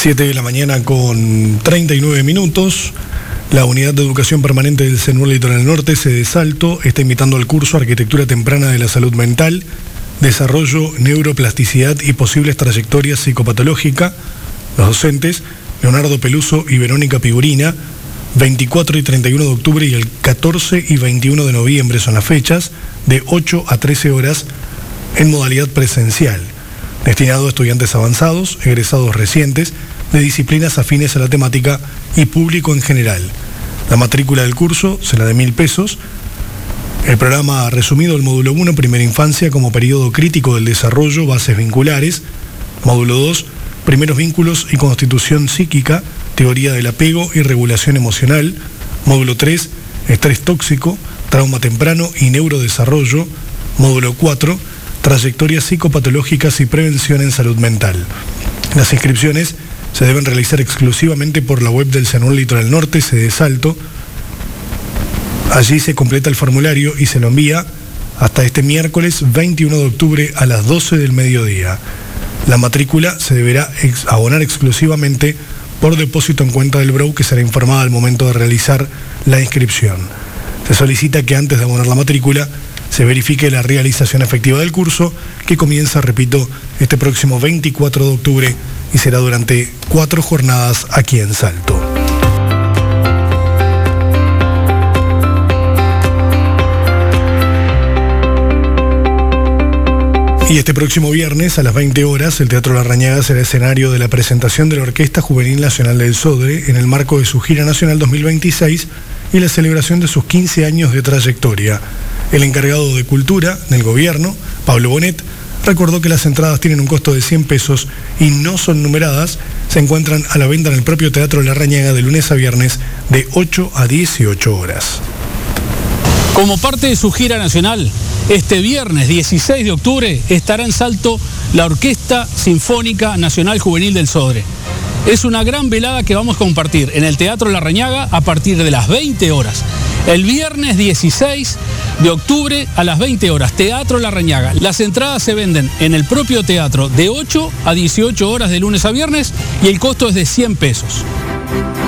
7 de la mañana con 39 minutos. La Unidad de Educación Permanente del CENUR Litoral Norte, sede de Salto, está invitando al curso Arquitectura Temprana de la Salud Mental, Desarrollo, Neuroplasticidad y Posibles Trayectorias Psicopatológica. Los docentes, Leonardo Peluso y Verónica Pigurina, 24 y 31 de octubre y el 14 y 21 de noviembre son las fechas, de 8 a 13 horas en modalidad presencial, destinado a estudiantes avanzados, egresados recientes, de disciplinas afines a la temática y público en general. La matrícula del curso será de 1.000 pesos. El programa ha resumido el módulo 1, Primera Infancia, como periodo crítico del desarrollo, bases vinculares. Módulo 2, Primeros vínculos y constitución psíquica, teoría del apego y regulación emocional. Módulo 3, Estrés tóxico, trauma temprano y neurodesarrollo. Módulo 4, Trayectorias psicopatológicas y prevención en salud mental. Las inscripciones se deben realizar exclusivamente por la web del CENUR Litoral Norte, sede de Salto. Allí se completa el formulario y se lo envía hasta este miércoles 21 de octubre a las 12 del mediodía. La matrícula se deberá abonar exclusivamente por depósito en cuenta del BROU, que será informada al momento de realizar la inscripción. Se solicita que antes de abonar la matrícula se verifique la realización efectiva del curso, que comienza, repito, este próximo 24 de octubre y será durante 4 jornadas aquí en Salto. Y este próximo viernes a las 20 horas, el Teatro Larrañaga será escenario de la presentación de la Orquesta Juvenil Nacional del Sodre en el marco de su gira nacional 2026 y la celebración de sus 15 años de trayectoria. El encargado de Cultura del Gobierno, Pablo Bonet, recordó que las entradas tienen un costo de 100 pesos y no son numeradas. Se encuentran a la venta en el propio Teatro Larrañaga de lunes a viernes de 8 a 18 horas. Como parte de su gira nacional, este viernes 16 de octubre estará en Salto la Orquesta Sinfónica Nacional Juvenil del Sodre. Es una gran velada que vamos a compartir en el Teatro Larrañaga a partir de las 20 horas. El viernes 16 de octubre a las 20 horas, Teatro Larrañaga. Las entradas se venden en el propio teatro de 8 a 18 horas de lunes a viernes y el costo es de 100 pesos.